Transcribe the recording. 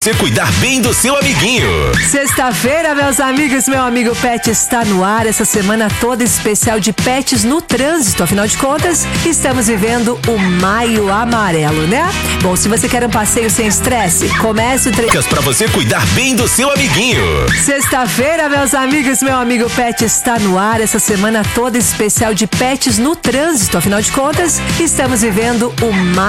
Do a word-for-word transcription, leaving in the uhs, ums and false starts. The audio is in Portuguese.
Você cuidar bem do seu amiguinho. Sexta-feira, meus amigos, meu amigo Pet está no ar. Essa semana toda especial de pets no trânsito. Afinal de contas, estamos vivendo o Maio Amarelo, né? Bom, se você quer um passeio sem estresse, comece o Dicas para você cuidar bem do seu amiguinho. Sexta-feira, meus amigos, meu amigo Pet está no ar. Essa semana toda especial de pets no trânsito. Afinal de contas, estamos vivendo o Maio